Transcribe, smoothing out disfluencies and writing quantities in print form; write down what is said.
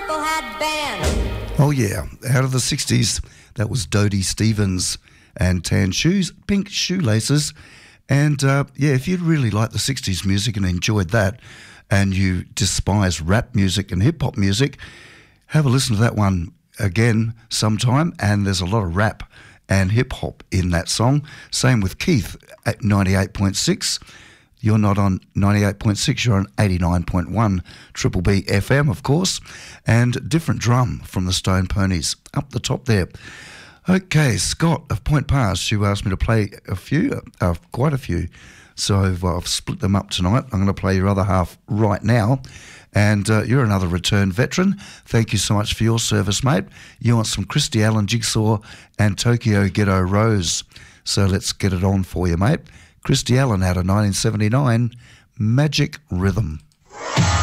Purple Hat Band. Oh yeah, out of the 60s, that was Dodie Stevens and Tan Shoes, Pink Shoelaces. And if you really like the 60s music and enjoyed that, and you despise rap music and hip-hop music, have a listen to that one again sometime. And there's a lot of rap and hip-hop in that song. Same with Keith at 98.6. You're not on 98.6, you're on 89.1 Triple B FM, of course, and different drum from the Stone Ponies up the top there. Okay, Scott of Point Pass, you asked me to play quite a few, so I've split them up tonight. I'm going to play your other half right now, and you're another return veteran. Thank you so much for your service, mate. You want some Christy Allen Jigsaw and Tokyo Ghetto Rose, so let's get it on for you, mate. Christy Allen out of 1979, Magic Rhythm.